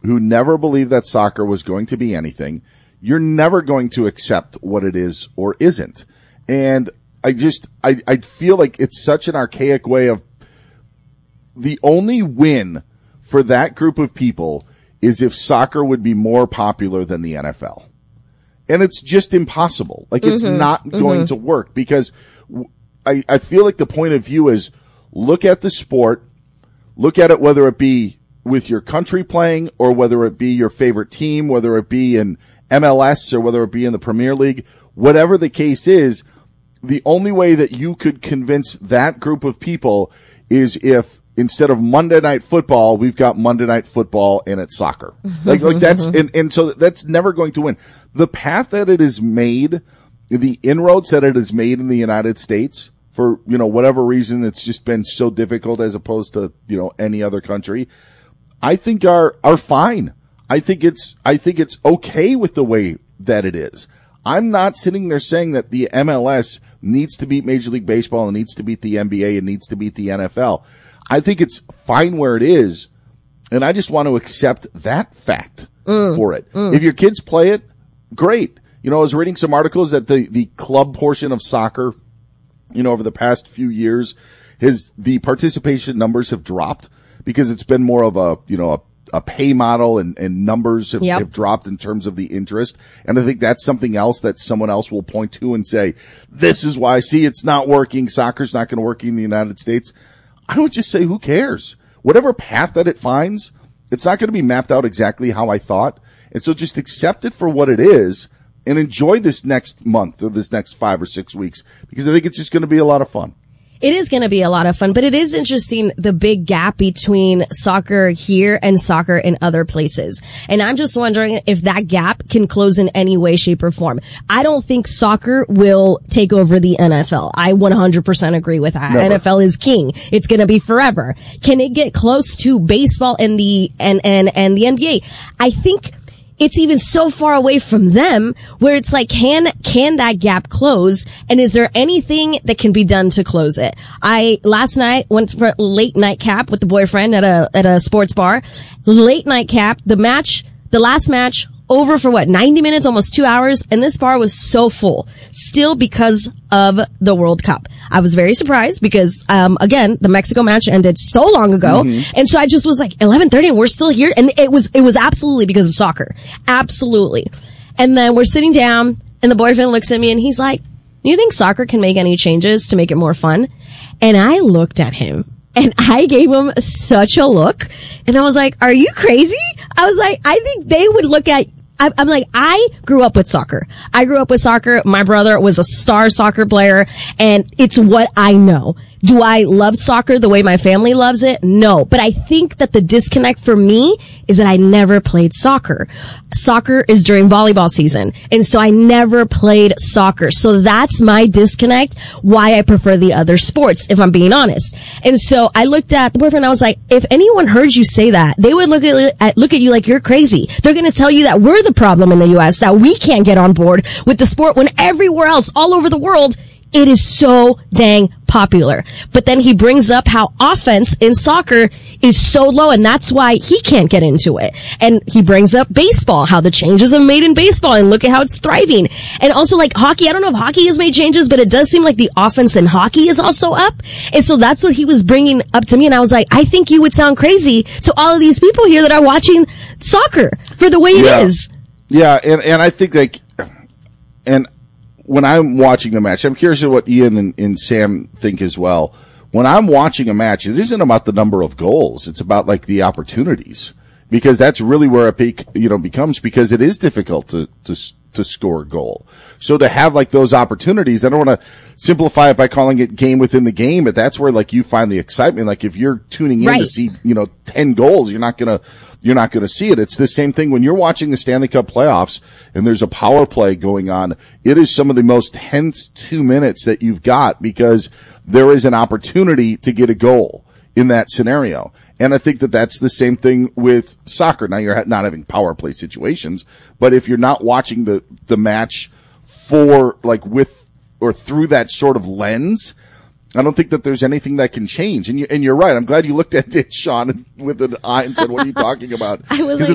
who never believed that soccer was going to be anything, you're never going to accept what it is or isn't. And I feel like it's such an archaic way of, the only win for that group of people is if soccer would be more popular than the NFL. And it's just impossible. Like, it's not going to work, because I feel like the point of view is, look at the sport, look at it whether it be with your country playing or whether it be your favorite team, whether it be in MLS or whether it be in the Premier League, whatever the case is, the only way that you could convince that group of people is if instead of Monday Night Football, we've got Monday Night Football and it's soccer. like that's, and so that's never going to win. The path that it has made, the inroads that it has made in the United States, for, whatever reason, it's just been so difficult as opposed to, any other country, I think are fine. I think it's okay with the way that it is. I'm not sitting there saying that the MLS needs to beat Major League Baseball and needs to beat the NBA and needs to beat the NFL. I think it's fine where it is, and I just want to accept that fact for it. If your kids play it, great. I was reading some articles that the club portion of soccer, over the past few years, the participation numbers have dropped because it's been more of a pay model, and numbers have dropped in terms of the interest. And I think that's something else that someone else will point to and say, this is why, see, it's not working. Soccer's not going to work in the United States. I would just say, who cares? Whatever path that it finds, it's not going to be mapped out exactly how I thought. And so just accept it for what it is and enjoy this next month or this next 5 or 6 weeks, because I think it's just going to be a lot of fun. It is going to be a lot of fun, but it is interesting, the big gap between soccer here and soccer in other places. And I'm just wondering if that gap can close in any way, shape, or form. I don't think soccer will take over the NFL. I 100% agree with that. Never. NFL is king. It's going to be forever. Can it get close to baseball and the NBA? I think it's even so far away from them where it's like, can that gap close? And is there anything that can be done to close it? I last night went for a late night cap with the boyfriend at a sports bar. Late night cap, the last match, over for 90 minutes, almost 2 hours, and this bar was so full, still because of the World Cup. I was very surprised because, again, the Mexico match ended so long ago, and so I just was like, 11:30 and we're still here, and it was absolutely because of soccer. Absolutely. And then we're sitting down, and the boyfriend looks at me and he's like, do you think soccer can make any changes to make it more fun? And I looked at him. And I gave him such a look. And I was like, are you crazy? I was like, I think they would look at, I'm like, I grew up with soccer. My brother was a star soccer player, and it's what I know. Do I love soccer the way my family loves it? No. But I think that the disconnect for me is that I never played soccer. Soccer is during volleyball season. And so I never played soccer. So that's my disconnect, why I prefer the other sports, if I'm being honest. And so I looked at the boyfriend, I was like, if anyone heard you say that, they would look at you like you're crazy. They're going to tell you that we're the problem in the U.S., that we can't get on board with the sport when everywhere else all over the world, it is so dang popular. But then he brings up how offense in soccer is so low, and that's why he can't get into it. And he brings up baseball, how the changes have made in baseball, and look at how it's thriving. And also, like, hockey, I don't know if hockey has made changes, but it does seem like the offense in hockey is also up. And so that's what he was bringing up to me, and I was like, I think you would sound crazy to all of these people here that are watching soccer for the way it is. Yeah, and I think, like, and when I'm watching the match, I'm curious of what Ian and Sam think as well. When I'm watching a match, it isn't about the number of goals. It's about, like, the opportunities, because that's really where it becomes, because it is difficult to score a goal. So to have, like, those opportunities, I don't want to simplify it by calling it game within the game, but that's where, like, you find the excitement. Like, if you're tuning in to see, 10 goals, you're not going to see it. It's the same thing when you're watching the Stanley Cup playoffs and there's a power play going on. It is some of the most tense 2 minutes that you've got, because there is an opportunity to get a goal in that scenario. And I think that that's the same thing with soccer. Now, you're not having power play situations, but if you're not watching the match for, like, with or through that sort of lens, I don't think that there's anything that can change. And you're right. I'm glad you looked at it, Sean, with an eye and said, what are you talking about? I was like,